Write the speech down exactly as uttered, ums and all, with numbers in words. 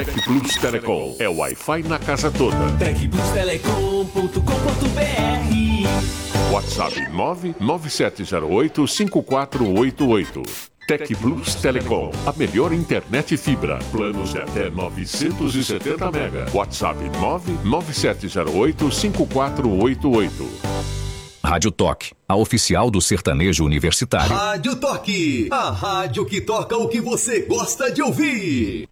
Tec Plus Telecom. É Wi-Fi na casa toda. tec plus telecom ponto com ponto b r. WhatsApp nove nove sete zero oito cinco quatro oito oito. Tec Plus Telecom, a melhor internet fibra. Planos de até novecentos e setenta mega. WhatsApp nove nove sete zero oito cinco quatro oito oito. Rádio Toque, a oficial do sertanejo universitário. Rádio Toque, a rádio que toca o que você gosta de ouvir.